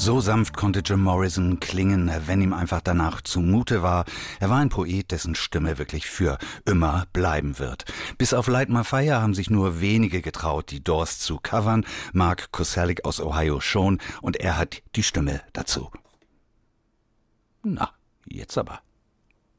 So sanft konnte Jim Morrison klingen, wenn ihm einfach danach zumute war. Er war ein Poet, dessen Stimme wirklich für immer bleiben wird. Bis auf Light My Fire haben sich nur wenige getraut, die Doors zu covern. Mark Koselleck aus Ohio schon, und er hat die Stimme dazu. Na, jetzt aber.